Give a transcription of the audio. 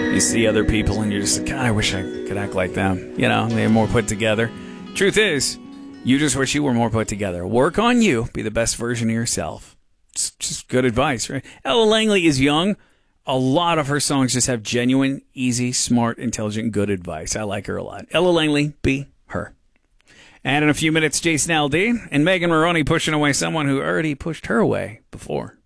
You see other people and you're just like, God, I wish I could act like them. You know, they're more put together. Truth is, you just wish you were more put together. Work on you. Be the best version of yourself. It's just good advice, right? Ella Langley is young. A lot of her songs just have genuine, easy, smart, intelligent, good advice. I like her a lot. Ella Langley, be her. And in a few minutes, Jason Aldean and Megan Maroney pushing away someone who already pushed her away before.